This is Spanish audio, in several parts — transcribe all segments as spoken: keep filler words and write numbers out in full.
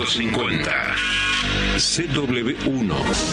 quinientos cincuenta. C W uno.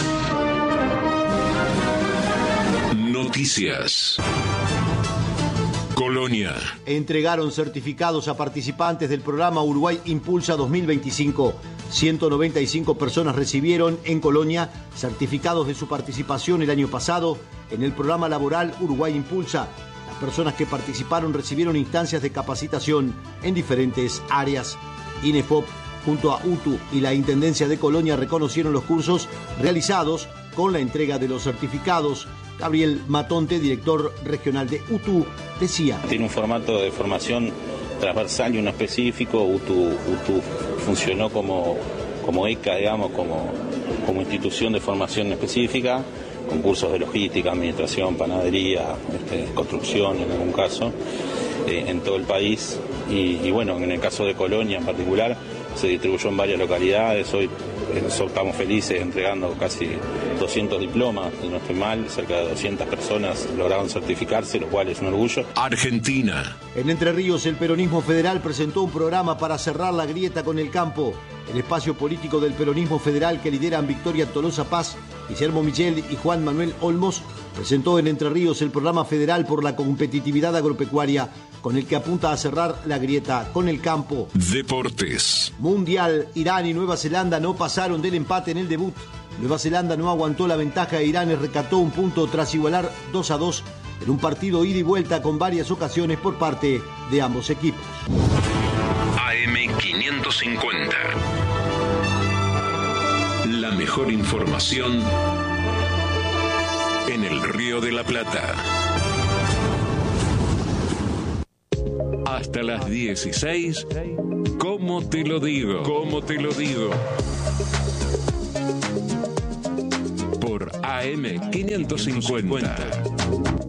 Noticias. Colonia. Entregaron certificados a participantes del programa Uruguay Impulsa dos mil veinticinco. ciento noventa y cinco personas recibieron en Colonia certificados de su participación el año pasado en el programa laboral Uruguay Impulsa. Las personas que participaron recibieron instancias de capacitación en diferentes áreas. INEFOP, junto a U T U y la Intendencia de Colonia, reconocieron los cursos realizados con la entrega de los certificados. Gabriel Matonte, director regional de U T U, decía: tiene un formato de formación transversal y uno específico. U T U, U T U funcionó como, como E C A, digamos, como, como institución de formación específica, con cursos de logística, administración, panadería, este, construcción en algún caso, eh, en todo el país. Y, y bueno, en el caso de Colonia en particular, se distribuyó en varias localidades. Hoy estamos felices entregando casi doscientos diplomas, si no estoy mal, cerca de doscientas personas lograron certificarse, lo cual es un orgullo. Argentina. En Entre Ríos, el peronismo federal presentó un programa para cerrar la grieta con el campo. El espacio político del peronismo federal, que lideran Victoria Tolosa Paz, Guillermo Michel y Juan Manuel Olmos, presentó en Entre Ríos el programa federal por la competitividad agropecuaria, con el que apunta a cerrar la grieta con el campo. Deportes. Mundial. Irán y Nueva Zelanda no pasaron del empate en el debut. Nueva Zelanda no aguantó la ventaja e Irán rescató un punto tras igualar dos a dos en un partido ida y vuelta con varias ocasiones por parte de ambos equipos. A M quinientos cincuenta. La mejor información en el Río de la Plata. Hasta las dieciséis, ¿cómo te lo digo? ¿Cómo te lo digo? Por A M quinientos cincuenta.